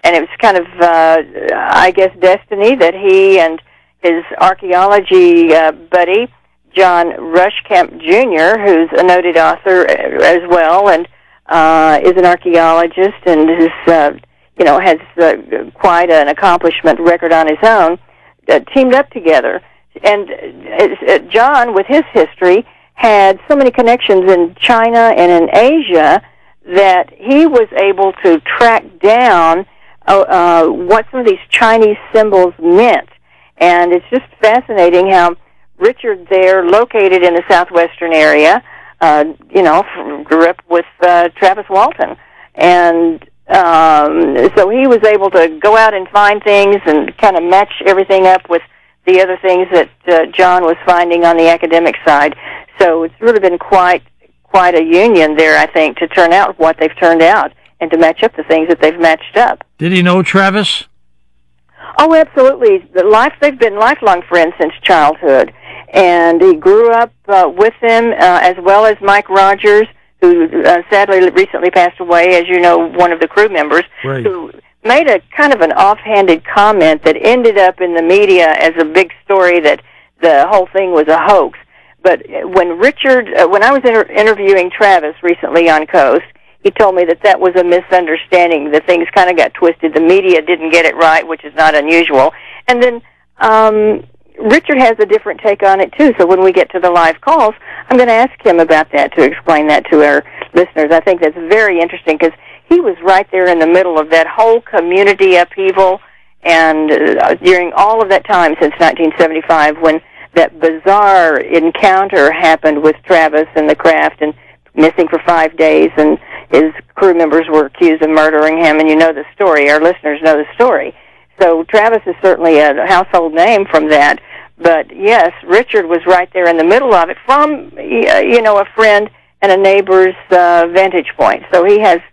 And it was kind of, I guess, destiny that he and his archaeology buddy, John Rushkamp Jr., who's a noted author as well, and is an archaeologist and is, has quite an accomplishment record on his own, teamed up together. And John, with his history, had so many connections in China and in Asia that he was able to track down what some of these Chinese symbols meant. And it's just fascinating how Richard there, located in the southwestern area, grew up with Travis Walton. And so he was able to go out and find things and kind of match everything up with the other things that John was finding on the academic side. So it's really been quite a union there, I think, to turn out what they've turned out and to match up the things that they've matched up. Did he know Travis? Oh, absolutely. They've been lifelong friends since childhood. And he grew up with them, as well as Mike Rogers, who sadly recently passed away, as you know, one of the crew members, right, who made a kind of an offhanded comment that ended up in the media as a big story that the whole thing was a hoax. But when I was interviewing Travis recently on Coast, he told me that was a misunderstanding, that things kind of got twisted. The media didn't get it right, which is not unusual. And then Richard has a different take on it, too. So when we get to the live calls, I'm going to ask him about that to explain that to our listeners. I think that's very interesting because he was right there in the middle of that whole community upheaval, and during all of that time since 1975 when that bizarre encounter happened with Travis and the craft, and missing for 5 days, and his crew members were accused of murdering him, and you know the story. Our listeners know the story. So Travis is certainly a household name from that. But, yes, Richard was right there in the middle of it from, a friend and a neighbor's vantage point. So he has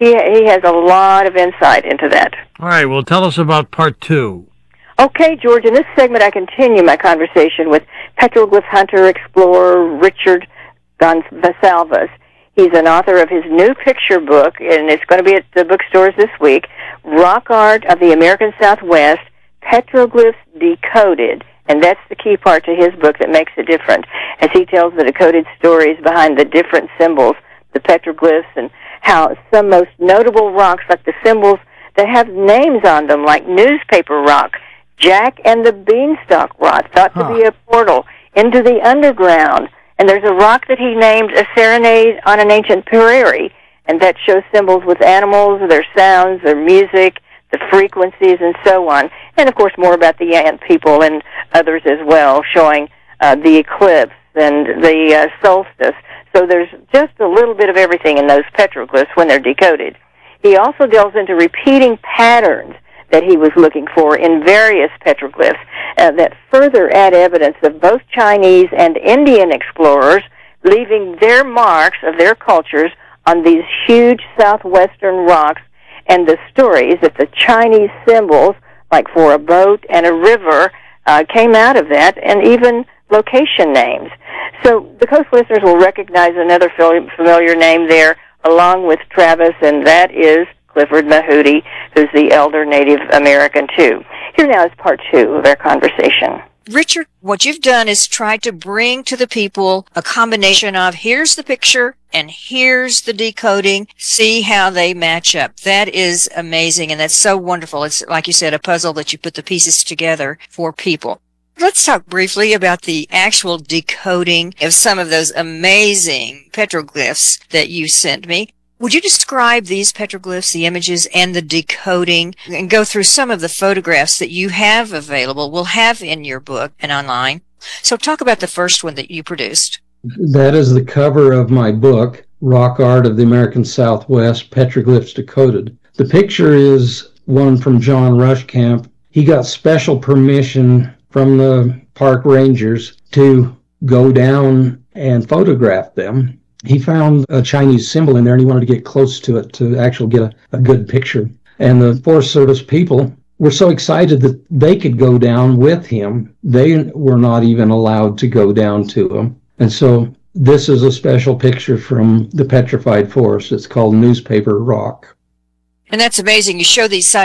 a lot of insight into that. All right, well, tell us about part 2. Okay, George, in this segment I continue my conversation with petroglyph hunter, explorer Richard Gonsalves. He's an author of his new picture book, and it's going to be at the bookstores this week, Rock Art of the American Southwest, Petroglyphs Decoded. And that's the key part to his book that makes it different, as he tells the decoded stories behind the different symbols, the petroglyphs, and how some most notable rocks, like the symbols that have names on them, like newspaper rock, Jack and the Beanstalk rock, thought to be a portal into the underground. And there's a rock that he named A Serenade on an Ancient Prairie, and that shows symbols with animals, their sounds, their music, the frequencies, and so on. And, of course, more about the ant people and others as well, showing the eclipse and the solstice. So there's just a little bit of everything in those petroglyphs when they're decoded. He also delves into repeating patterns that he was looking for in various petroglyphs that further add evidence of both Chinese and Indian explorers leaving their marks of their cultures on these huge southwestern rocks, and the stories that the Chinese symbols, like for a boat and a river, came out of that, and even location names. So the Coast listeners will recognize another familiar name there, along with Travis, and that is Clifford Mahooty, who's the elder Native American, too. Here now is part 2 of our conversation. Richard, what you've done is try to bring to the people a combination of here's the picture and here's the decoding, see how they match up. That is amazing, and that's so wonderful. It's, like you said, a puzzle that you put the pieces together for people. Let's talk briefly about the actual decoding of some of those amazing petroglyphs that you sent me. Would you describe these petroglyphs, the images, and the decoding, and go through some of the photographs that you have available, will have in your book and online? So talk about the first one that you produced. That is the cover of my book, Rock Art of the American Southwest, Petroglyphs Decoded. The picture is one from John Rushkamp. He got special permission from the park rangers to go down and photograph them. He found a Chinese symbol in there, and he wanted to get close to it to actually get a good picture. And the Forest Service people were so excited that they could go down with him. They were not even allowed to go down to him. And so this is a special picture from the Petrified Forest. It's called Newspaper Rock. And that's amazing. You show these